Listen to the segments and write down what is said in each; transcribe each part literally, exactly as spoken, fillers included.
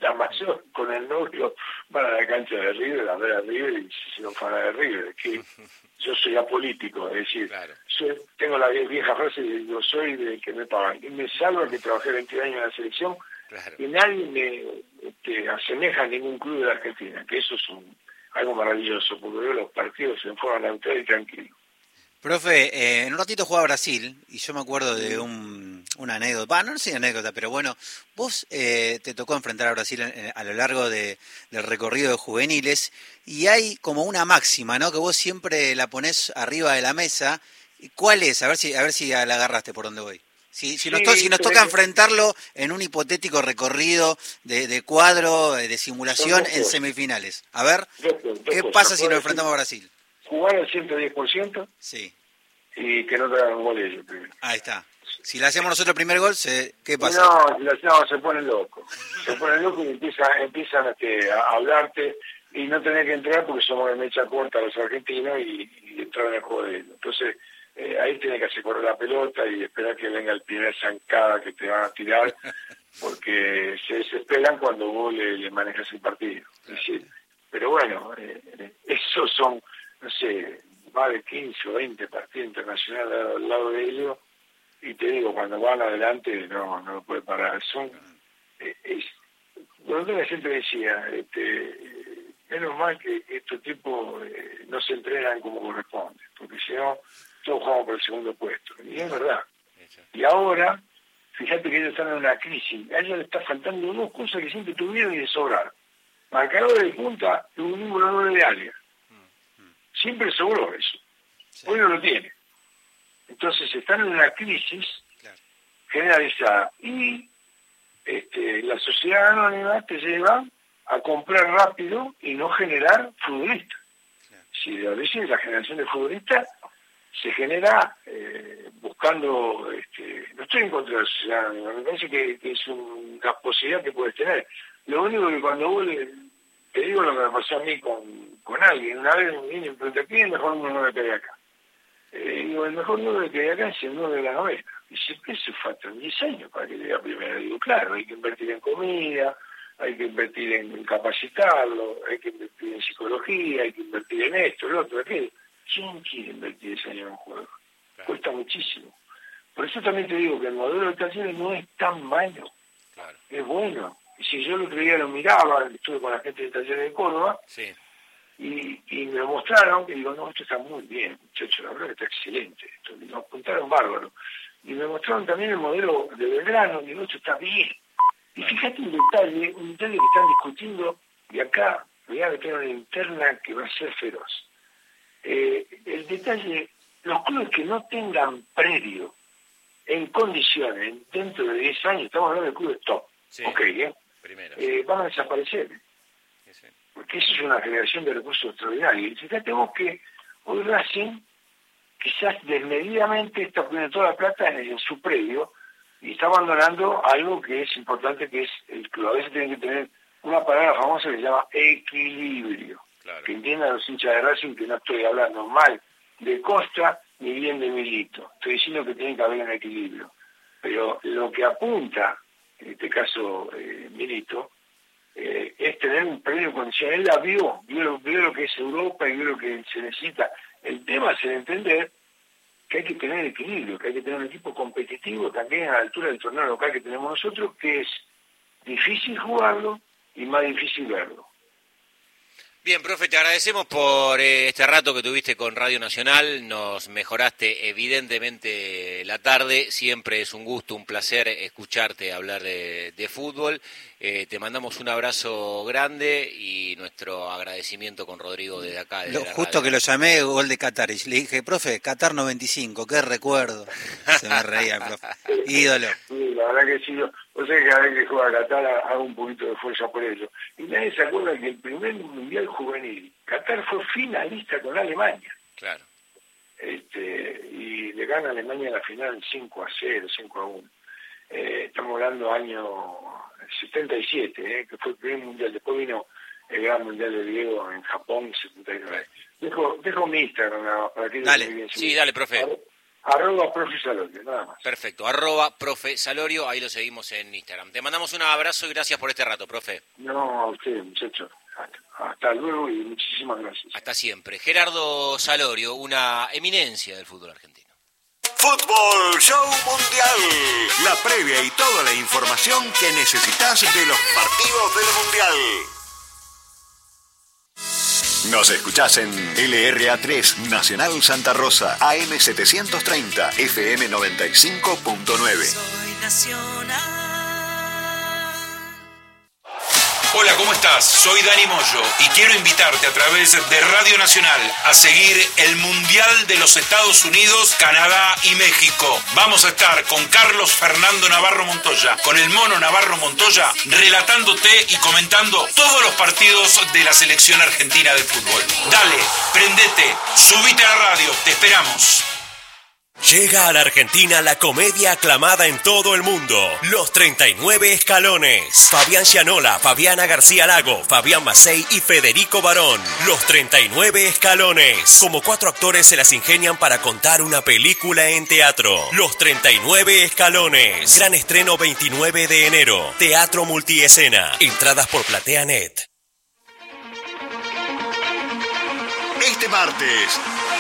la mayor con el novio van a la cancha de River a ver a River y se son fan de River. Es que yo soy apolítico, es decir, claro. soy, tengo la vieja frase de yo soy del que me pagan. Y me salvo que trabajé veinte años en la selección Claro. y nadie me este, asemeja a ningún club de la Argentina, que eso es un, algo maravilloso, porque veo los partidos en forma neutral y tranquilo. Profe, eh, en un ratito jugaba Brasil y yo me acuerdo de un, una anécdota, bah, no sé anécdota, pero bueno, vos eh, te tocó enfrentar a Brasil en, a lo largo de, del recorrido de juveniles y hay como una máxima, ¿no? Que vos siempre la ponés arriba de la mesa. ¿Cuál es? A ver si a ver si la agarraste por donde voy. Si, si, nos, to, si nos toca enfrentarlo en un hipotético recorrido de, de cuadro, de simulación en semifinales. A ver, dos, dos ¿qué cosas. pasa si nos enfrentamos a Brasil? Jugar al ciento diez por ciento sí. y que no te hagan gol ellos primero. Ahí está. Si le hacemos nosotros el primer gol, se, ¿qué pasa? No, si le hacemos, se ponen locos. Se ponen locos y empiezan, empiezan este, a hablarte y no tenés que entrar porque somos de mecha corta los argentinos y, y entrar en el juego de ellos. Entonces, eh, ahí tenés que hacer correr la pelota y esperar que venga el primer zancada que te van a tirar porque se desesperan cuando vos le, le manejas el partido. Es decir, pero bueno, eh, esos son, no sé, más de quince o veinte partidos internacionales al lado de ellos y te digo, cuando van adelante no no lo puede parar. Son, eh, es, bueno, siempre decía, este, eh, menos mal que estos tipos eh, no se entrenan como corresponde, porque si no, todos jugamos por el segundo puesto. Y es verdad. Y ahora, fíjate que ellos están en una crisis, a ellos les está faltando dos cosas que siempre tuvieron y les sobraron. Marcador de punta y un volador de área. Siempre sobró eso. Sí. Hoy no lo tiene. Entonces están en una crisis claro. generalizada. Y este, la sociedad anónima te lleva a comprar rápido y no generar futbolistas. Claro. Si a veces la generación de futbolistas se genera eh, buscando, este, no estoy en contra de la sociedad anónima, me parece que, que es un, una posibilidad que puedes tener. Lo único que cuando vos le, te digo lo que me pasó a mí con, con alguien, una vez un niño me pregunta, ¿quién es el mejor nueve que hay acá? Eh, digo, el mejor nueve que hay acá es el nueve de la novena. Dice, eso faltan diez años para que llegue a primera. Digo, claro, hay que invertir en comida, hay que invertir en capacitarlo, hay que invertir en psicología, hay que invertir en esto, lo otro, aquello. ¿Quién quiere invertir ese año en un juego? Claro. Cuesta muchísimo. Por eso también te digo que el modelo de Talleres no es tan malo, claro. es bueno. Y si yo el otro día lo miraba, estuve con la gente de Talleres de Córdoba, sí. y, y me mostraron, que digo, no, esto está muy bien, muchachos, la verdad que está excelente, esto, y nos apuntaron bárbaro. Y me mostraron también el modelo de Belgrano, y digo, esto está bien. Y fíjate un detalle, un detalle que están discutiendo, y acá voy a meter una interna que va a ser feroz. Eh, el detalle, los clubes que no tengan predio en condiciones dentro de diez años, estamos hablando de clubes top, sí, ok, ¿eh? Primero, sí. eh, van a desaparecer, sí, sí. porque eso es una generación de recursos extraordinarios. Y fíjate vos que hoy Racing quizás desmedidamente está poniendo toda la plata en, en su predio y está abandonando algo que es importante, que es el club. A veces tienen que tener una palabra famosa que se llama equilibrio. Claro. Que entiendan los hinchas de Racing que no estoy hablando mal de Costa ni bien de Milito. Estoy diciendo que tiene que haber un equilibrio. Pero lo que apunta, en este caso eh, Milito, eh, es tener un predio de condiciones. Él la vio, vio, vio lo que es Europa y vio lo que se necesita. El tema es el entender que hay que tener equilibrio, que hay que tener un equipo competitivo también a la altura del torneo local que tenemos nosotros, que es difícil jugarlo y más difícil verlo. Bien, profe, te agradecemos por eh, este rato que tuviste con Radio Nacional, nos mejoraste evidentemente la tarde, siempre es un gusto, un placer escucharte hablar de, de fútbol, eh, te mandamos un abrazo grande y nuestro agradecimiento con Rodrigo desde acá. Desde lo, la justo radio. Que lo llamé, gol de Qatar, y le dije, profe, Qatar noventa y cinco, qué recuerdo, se me reía el profe, ídolo. Sí, la verdad que sí, yo, o sea que cada vez que juega Qatar hago un poquito de fuerza por ello. Y nadie se acuerda que el primer mundial juvenil, Qatar fue finalista con Alemania. Claro. Este, y le gana a Alemania en la final cinco a cero, cinco a uno. Eh, estamos hablando año setenta y siete, eh, que fue el primer mundial. Después vino el gran mundial de Diego en Japón, setenta y nueve. Dejo, dejo mi Instagram para que... Dale, sí, dale, profe. Arroba profe Salorio, nada más. Perfecto, arroba profe Salorio, ahí lo seguimos en Instagram. Te mandamos un abrazo y gracias por este rato, profe. No, a usted, muchachos. Hasta, hasta luego y muchísimas gracias. Hasta siempre. Gerardo Salorio, una eminencia del fútbol argentino. Fútbol Show Mundial. La previa y toda la información que necesitas de los partidos del Mundial. Nos escuchás en L R A tres, Nacional Santa Rosa, A M setecientos treinta, F M noventa y cinco punto nueve. Soy Nacional. Hola, ¿cómo estás? Soy Dani Moyo y quiero invitarte a través de Radio Nacional a seguir el Mundial de los Estados Unidos, Canadá y México. Vamos a estar con Carlos Fernando Navarro Montoya, con el Mono Navarro Montoya, relatándote y comentando todos los partidos de la selección argentina de fútbol. Dale, prendete, subite a la radio, te esperamos. Llega a la Argentina la comedia aclamada en todo el mundo, Los treinta y nueve Escalones. Fabián Gianola, Fabiana García Lago, Fabián Macei y Federico Barón. Los treinta y nueve Escalones. Como cuatro actores se las ingenian para contar una película en teatro. Los treinta y nueve Escalones. Gran estreno veintinueve de enero. Teatro Multiescena. Entradas por PlateaNet. Este martes,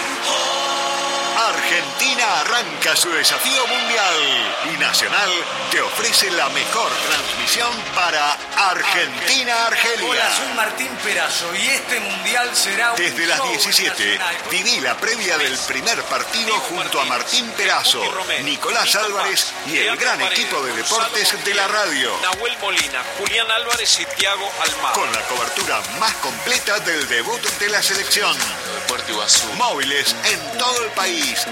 Argentina arranca su desafío mundial y Nacional te ofrece la mejor transmisión para Argentina-Argelia. Hola, soy Martín Perazo y este mundial será un Desde las show diecisiete, nacional. viví la previa del primer partido junto a Martín Perazo, Nicolás Álvarez y el gran equipo de deportes de la radio. Nahuel Molina, Julián Álvarez y Thiago Almada. Con la cobertura más completa del debut de la selección. Móviles en todo el país.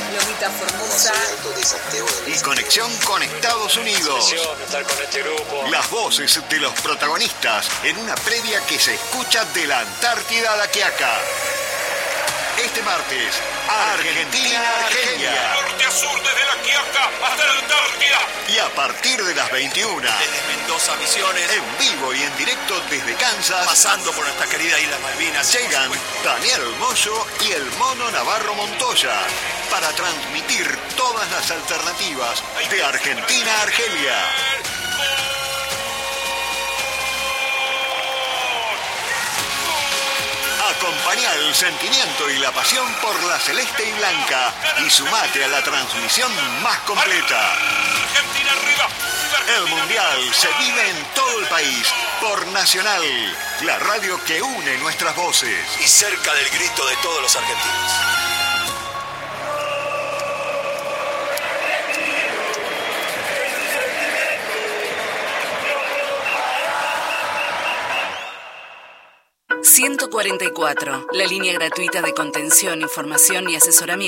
Y conexión con Estados Unidos. Las voces de los protagonistas en una previa que se escucha de la Antártida a la Quiaca. Este martes, Argentina-Argelia. Norte a sur, desde la Quiaca hasta la Antártida. Y a partir de las veintiuna, Desde Mendoza, Misiones, en vivo y en directo desde Kansas, pasando por nuestra querida Isla Malvinas, llegan Daniel Moyo y el Mono Navarro Montoya para transmitir todas las alternativas de Argentina a Argelia. Acompañá el sentimiento y la pasión por la celeste y blanca y sumate a la transmisión más completa. Argentina arriba. El Mundial se vive en todo el país por Nacional, la radio que une nuestras voces. y cerca del grito de todos los argentinos. ciento cuarenta y cuatro, la línea gratuita de contención, información y asesoramiento.